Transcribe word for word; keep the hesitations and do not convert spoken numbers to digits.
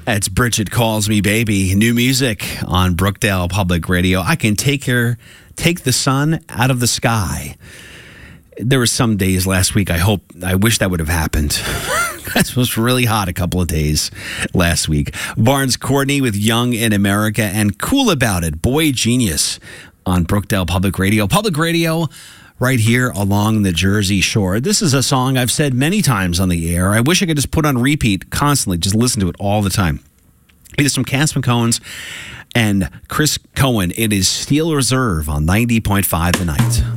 It's Bridget Calls Me Baby. New music on Brookdale Public Radio. I can take her, take the sun out of the sky. There were some days last week, I hope, I wish that would have happened. It was really hot a couple of days last week. Barnes Courtney with Young in America and Cool About It, Boy Genius on Brookdale Public Radio. Public Radio right here along the Jersey Shore. This is a song I've said many times on the air. I wish I could just put on repeat constantly, just listen to it all the time. It is from Cass McCones and Chris Cohen. It is Steel Reserve on ninety point five The Night.